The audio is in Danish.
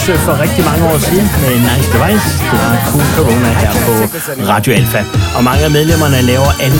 for rigtig mange år siden med Nice Device. Det var Cool Corona her på Radio Alpha. Og mange af medlemmerne laver alle